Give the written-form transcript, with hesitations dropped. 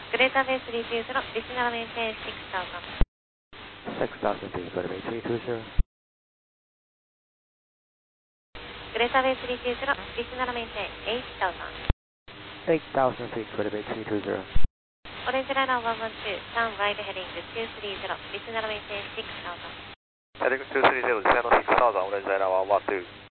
Greater Bay 320, additional maintain 6000. 6000 feet, Greater Bay 320. Greater Bay 320, additional maintain 8000. 8000 feet, Greater Bay 320. Orange Liner 112, turn right heading 230, additional maintain 6000. Heading 230, channel 6000, Orange Liner 112.